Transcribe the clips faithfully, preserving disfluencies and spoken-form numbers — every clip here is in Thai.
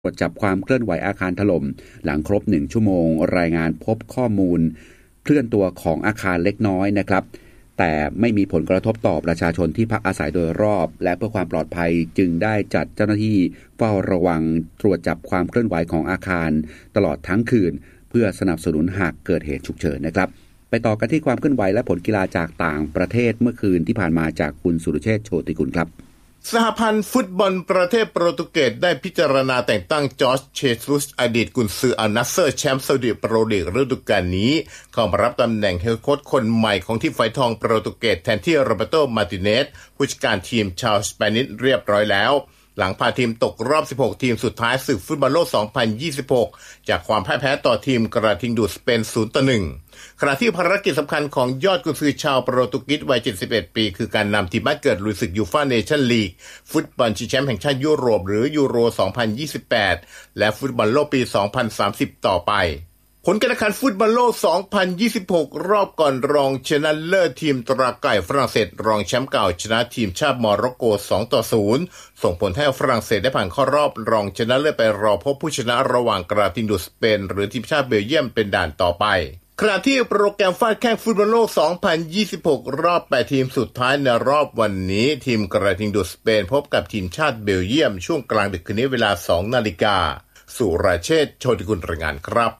ตรวจจับความเคลื่อนไหวอาคารถล่มหลังครบหนึ่งชั่วโมงรายงานพบข้อมูลเคลื่อนตัวของอาคารเล็กน้อยนะครับแต่ไม่มีผลกระทบต่อประชาชนที่พักอาศัยโดยรอบและเพื่อความปลอดภัยจึงได้จัดเจ้าหน้าที่เฝ้าระวังตรวจจับความเคลื่อนไหวของอาคารตลอดทั้งคืนเพื่อสนับสนุนหากเกิดเหตุฉุกเฉินนะครับไปต่อกันที่ความเคลื่อนไหวและผลกีฬาจากต่างประเทศเมื่อคืนที่ผ่านมาจากคุณสุรเชษฐ์โชติกุลครับสหพันธ์ฟุตบอลประเทศโปรตุเกสได้พิจารณาแต่งตั้งจอร์จเชซุสอดีตกุนซืออัลนัสเซอร์แชมป์ซาอุดิโปรลีกฤดูกาลนี้เข้ามารับตำแหน่งเฮดโค้ชคนใหม่ของทีมไฟทองโปรตุเกสแทนที่โรเบโตมาร์ติเนสผู้จัดการทีมชาวสเปนิชเรียบร้อยแล้วหลังพาทีมตกรอบสิบหกทีมสุดท้ายศึกฟุตบอลโลกสองพันยี่สิบหกจากความพ่ายแพ้ต่อทีมกระทิงดูดสเปน ศูนย์ต่อหนึ่ง ขณะที่ภารกิจสำคัญของยอดกุนซือชาวโปรตุเกสวัยเจ็ดสิบเอ็ดปีคือการนำทีมบ้านเกิดลุยศึกยูฟ่าเนชั่นลีกฟุตบอลชิงแชมป์แห่งชาติยุโรปหรือยูโรสองพันยี่สิบแปดและฟุตบอลโลกปีสองพันสามสิบต่อไปผลการแข่งขันฟุตบอลโลกสองพันยี่สิบหกรอบก่อนรองชนะเลิศทีมตราไก่ฝรั่งเศสรองแชมป์เก่าชนะทีมชาติโมร็อกโกสองต่อศูนย์ส่งผลให้ฝรั่งเศสได้ผ่านเข้ารอบรองชนะเลิศไปรอพบผู้ชนะระหว่างกระทิงดูดสเปนหรือทีมชาติเบลเยียมเป็นด่านต่อไปขณะที่โปรแกรมฟาดแข้งฟุตบอลโลกสองพันยี่สิบหกรอบแปดทีมสุดท้ายในรอบวันนี้ทีมกระทิงดูดสเปนพบกับทีมชาติเบลเยียมช่วงกลางดึกคืนนี้เวลา สองนาฬิกา สุรเชษฐ์ โชติกุลรายงานครับ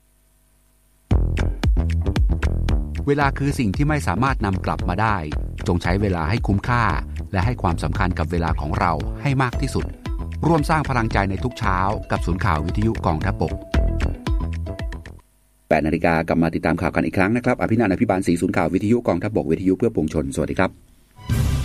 เวลาคือสิ่งที่ไม่สามารถนำกลับมาได้จงใช้เวลาให้คุ้มค่าและให้ความสำคัญกับเวลาของเราให้มากที่สุดร่วมสร้างพลังใจในทุกเช้ากับศูนย์ข่าววิทยุกองทัพบกแปดนาฬิกากลับมาติดตามข่าวกันอีกครั้งนะครับอภินันท์ อภิบาลศรีศูนย์ข่าววิทยุกองทัพบกวิทยุเพื่อปวงชนสวัสดีครับ